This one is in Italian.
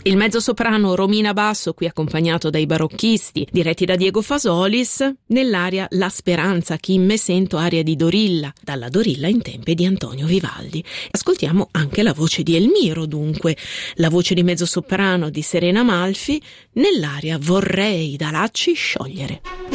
Il mezzosoprano Romina Basso, qui accompagnato dai barocchisti diretti da Diego Fasolis, nell'aria La Speranza, chi me sento, aria di Dorilla, dalla Dorilla in tempe di Antonio Vivaldi. Ascoltiamo anche la voce di Elmiro, dunque, la voce di mezzosoprano di Serena Malfi, nell'aria Vorrei da Lacci sciogliere.